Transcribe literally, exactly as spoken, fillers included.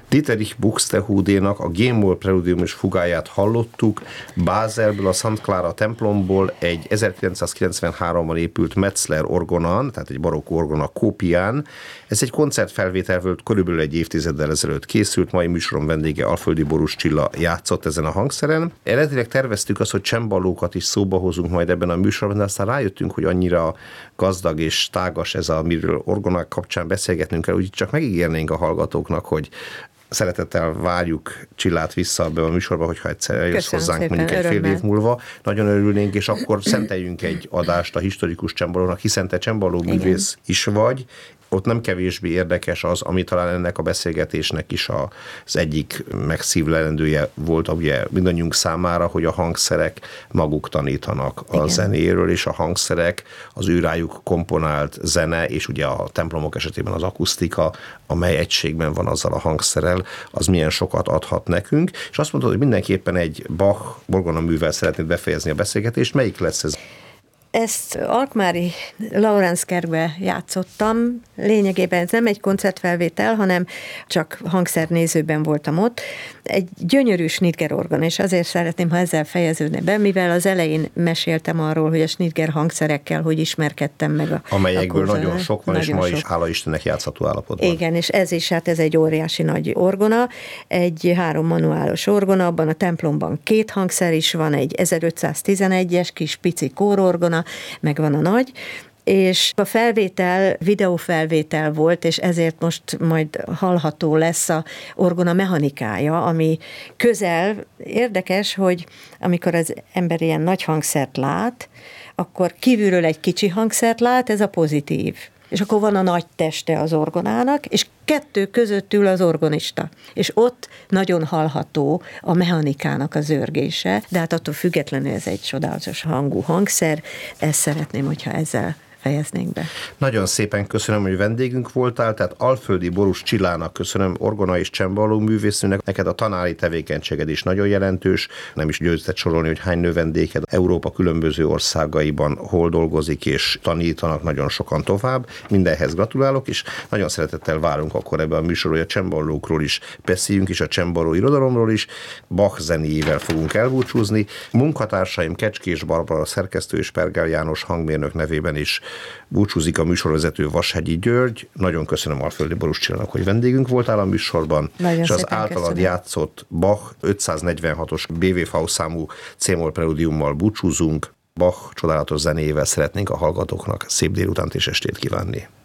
Dieterich Buxtehudénak a G-moll preludiumos fugáját hallottuk, Bázelből, a Szent Klára templomból egy ezerkilencszázkilencvenháromban épült Metzler orgonan, tehát egy barokk orgona kópián. Ez egy koncertfelvétel volt, körülbelül egy évtizeddel ezelőtt készült, mai műsorom vendége Alföldi Borús Csilla játszott ezen a hangszeren. Eredetileg terveztük azt, hogy csembalókat is szóba hozunk majd ebben a műsorban, de aztán rájöttünk, hogy annyira gazdag és tágas ez, amiről orgonák kapcsán beszélgetnünk kell, úgyhogy csak megígérnénk a hallgatóknak, hogy szeretettel várjuk Csillát vissza ebbe a műsorba, hogyha egyszer eljössz hozzánk szépen, mondjuk egy örömmel. Fél év múlva. Nagyon örülnénk, és akkor szenteljünk egy adást a historikus csembalónak, hiszen te csembaló művész is vagy. Ott nem kevésbé érdekes az, ami talán ennek a beszélgetésnek is az egyik megszívlelendője volt, ugye mindannyiunk számára, hogy a hangszerek maguk tanítanak a Igen. zenéről, és a hangszerek, az ő rájuk komponált zene, és ugye a templomok esetében az akusztika, amely egységben van azzal a hangszerrel, az milyen sokat adhat nekünk. És azt mondod, hogy mindenképpen egy Bach orgonaművel szeretnéd befejezni a beszélgetést. Melyik lesz ez? Ezt Alkmári Laurenzkerkbe játszottam. Lényegében ez nem egy koncertfelvétel, hanem csak hangszernézőben voltam ott. Egy gyönyörű Schnitger orgona, és azért szeretném, ha ezzel fejeződne be, mivel az elején meséltem arról, hogy a Schnitger hangszerekkel hogy ismerkedtem meg. A, Amelyekből a nagyon sok van, nagyon és ma sok. is, hála Istennek, játszható állapotban. Igen, és ez is, hát ez egy óriási nagy orgona, egy három manuálos orgona, abban a templomban két hangszer is van, egy ezerötszáztizenegyes kis pici kórorgona, meg van a nagy, és a felvétel, videófelvétel volt, és ezért most majd hallható lesz a orgona mechanikája, ami közel, érdekes, hogy amikor az ember ilyen nagy hangszert lát, akkor kívülről egy kicsi hangszert lát, ez a pozitív. És akkor van a nagy teste az orgonának, és kettő között ül az orgonista. És ott nagyon hallható a mechanikának a zörgése, de hát attól függetlenül ez egy csodálatos hangú hangszer. Ezt szeretném, hogyha ezzel fejeznénk be. Nagyon szépen köszönöm, hogy vendégünk voltál, tehát Alföldi Borús Csillának köszönöm, orgona és csembaló művésznőnek. Neked a tanári tevékenységed is nagyon jelentős, nem is győzted sorolni, hogy hány növendéked Európa különböző országaiban hol dolgozik és tanítanak nagyon sokan tovább. Mindenhez gratulálok, és nagyon szeretettel várunk akkor ebbe a műsorba, hogy a csembalókról is beszéljünk, és a csembaló irodalomról is. Bach zenéjével fogunk elbúcsúzni. Munkatársaim Kecskés Barbara szerkesztő és Pergel János hangmérnök nevében is búcsúzik a műsorvezető Vashegyi György. Nagyon köszönöm Alföldi Borús Csillának, hogy vendégünk voltál a műsorban, nagyon és az általad köszönöm. Játszott Bach ötszáznegyvenhatos bé vé vé számú C-moll preludiummal búcsúzunk. Bach csodálatos zenéjével szeretnénk a hallgatóknak szép délutánt és estét kívánni.